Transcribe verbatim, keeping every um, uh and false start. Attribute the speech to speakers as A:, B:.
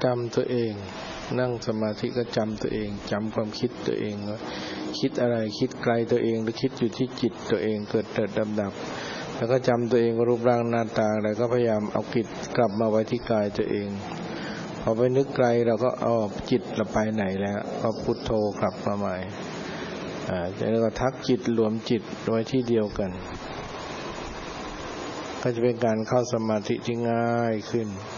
A: จำตัวเองนั่งสมาธิก็จำตัวเองจำความคิดตัวเองว่าคิดอะไรคิดไกลตัวเองหรือคิดอยู่ที่จิตตัวเองเกิดเกิดดับดับแล้วก็จำตัวเองรูปร่างหน้าตาอะไรก็พยายามเอาจิตกลับมาไว้ที่กายตัวเองพอไปนึกไกลเราก็เอาจิตเราไปไหนแล้วก็พุทโธกลับมาใหม่อ่าแล้วก็ทักจิตรวมจิตไว้ที่เดียวกันก็จะเป็นการเข้าสมาธิที่ง่ายขึ้น